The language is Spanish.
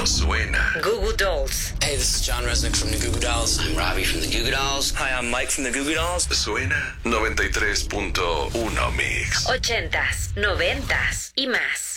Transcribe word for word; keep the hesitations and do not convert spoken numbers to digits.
no suena. Goo Goo Dolls. Hey, this is John Resnick from the Goo Goo Dolls. I'm Robbie from the Goo Goo Dolls. Hi, I'm Mike from the Goo Goo Dolls. Suena noventa y tres punto uno Mix. Ochentas, noventas y más.